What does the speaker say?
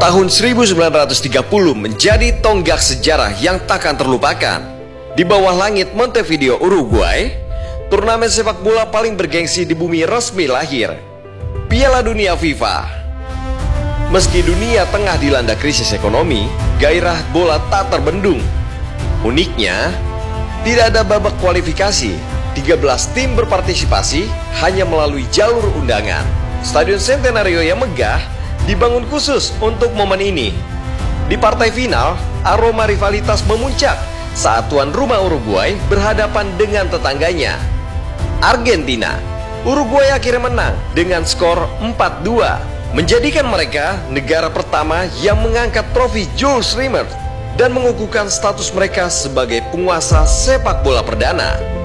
Tahun 1930 menjadi tonggak sejarah yang takkan terlupakan. Di bawah langit Montevideo, Uruguay, turnamen sepak bola paling bergengsi di bumi resmi lahir, Piala Dunia FIFA. Meski dunia tengah dilanda krisis ekonomi, gairah bola tak terbendung. Uniknya, tidak ada babak kualifikasi. 13 tim berpartisipasi hanya melalui jalur undangan. Stadion Centenario yang megah dibangun khusus untuk momen ini. Di partai final, aroma rivalitas memuncak saat tuan rumah Uruguay berhadapan dengan tetangganya, Argentina. Uruguay akhirnya menang dengan skor 4-2, menjadikan mereka negara pertama yang mengangkat trofi Jules Rimet dan mengukuhkan status mereka sebagai penguasa sepak bola perdana.